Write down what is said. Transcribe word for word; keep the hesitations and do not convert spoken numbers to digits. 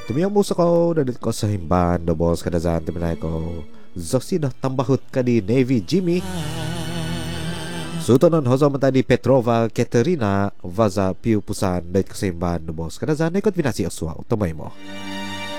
Tumiyang musa ko, dadit ko sa himban, do boss kadazan, tuminay ko, zoksi na tambahut ka di Navy Jimmy. Sutonon hozo man tadi Petrova Katerina, vaza piu pusan, dadit ko sa himban, do boss kadazan, ikot binasi aswa, utamay mo.